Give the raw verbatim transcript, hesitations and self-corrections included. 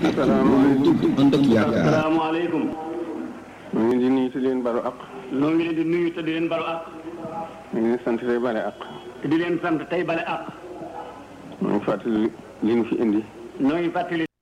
asalaamaaleykum ànd ak yaakaar. asalaamaaleykum. ñu ngi di nuyu te di leen balu ak. noo ngi leen di nuyu te di leen balu ak. ñu ngi leen sant tey bale ak. te di leen sant tey bale ak. ñu ngi fàttali li ñu fi indi. noo ngi fàttali